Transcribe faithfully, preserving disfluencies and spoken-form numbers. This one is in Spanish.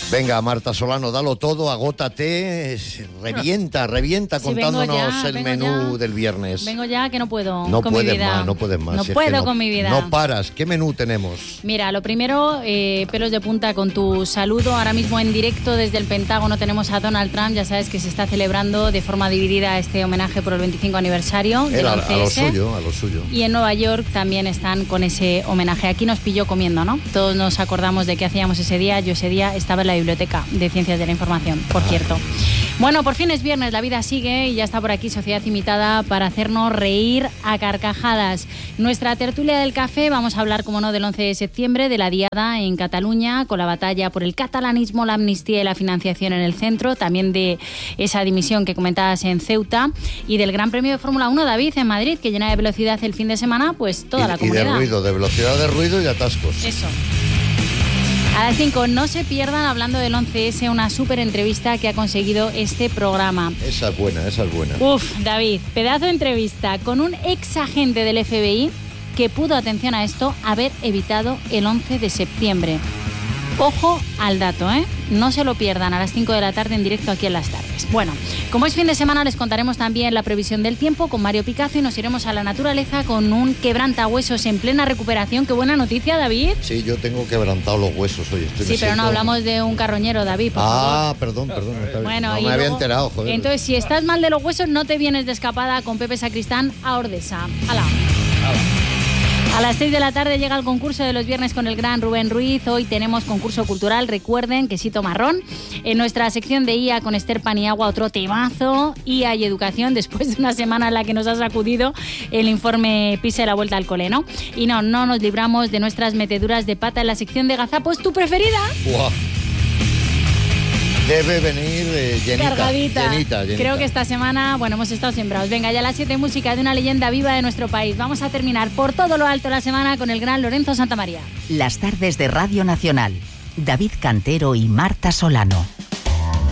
Venga, Marta Solano, dalo todo, agótate, revienta, revienta Sí, contándonos ya, el menú ya. del viernes. Vengo ya que no puedo No con mi puedes vida. más, no puedes más. No si es puedo que no, con mi vida. No paras. ¿Qué menú tenemos? Mira, lo primero, eh, pelos de punta con tu saludo. Ahora mismo en directo desde el Pentágono tenemos a Donald Trump. Ya sabes que se está celebrando de forma dividida este homenaje por el veinticinco aniversario del Él, a, once a lo ese. suyo, a lo suyo. Y en Nueva York también están con ese homenaje. Aquí nos pilló comiendo, ¿no? Todos nos acordamos de qué hacíamos ese día. Yo ese día estaba en la Biblioteca de Ciencias de la Información, por cierto. Bueno, por fin es viernes, la vida sigue y ya está por aquí Sociedad Imitada para hacernos reír a carcajadas. Nuestra tertulia del café, vamos a hablar, como no, del once de septiembre, de la diada en Cataluña, con la batalla por el catalanismo, la amnistía y la financiación en el centro, también de esa dimisión que comentabas en Ceuta y del Gran Premio de Fórmula uno, David, en Madrid, que llena de velocidad el fin de semana, pues toda y, la y comunidad. de ruido, de velocidad de ruido y atascos. Eso. A las cinco, no se pierdan, hablando del once ese, una súper entrevista que ha conseguido este programa. Esa es buena, esa es buena. Uf, David, pedazo de entrevista con un ex agente del F B I que pudo, atención a esto, haber evitado el once de septiembre. Ojo al dato, ¿eh? No se lo pierdan a las cinco de la tarde en directo aquí en Las Tardes. Bueno, como es fin de semana, les contaremos también la previsión del tiempo con Mario Picazo y nos iremos a la naturaleza con un quebrantahuesos en plena recuperación. ¡Qué buena noticia, David! Sí, yo tengo quebrantado los huesos hoy. Estoy Sí, pero no hablamos de un carroñero, David, por Ah, favor. perdón, perdón. No, Bueno, no y me había luego, enterado, joder. Entonces, si estás mal de los huesos, no te vienes de escapada con Pepe Sacristán a Ordesa. ¡Hala! A las seis de la tarde llega el concurso de los viernes con el gran Rubén Ruiz. Hoy tenemos concurso cultural, recuerden, quesito marrón. En nuestra sección de I A con Esther Paniagua, otro temazo. I A y educación, después de una semana en la que nos ha sacudido el informe PISA y la vuelta al cole, ¿no? Y no, no nos libramos de nuestras meteduras de pata en la sección de gazapos, ¿tu preferida? Buah. Debe venir eh, llenita, Cargadita. llenita, llenita. Creo que esta semana, bueno, hemos estado sembrados. Venga, ya a las siete, música de una leyenda viva de nuestro país. Vamos a terminar por todo lo alto la semana con el gran Lorenzo Santamaría. Las tardes de Radio Nacional. David Cantero y Marta Solano.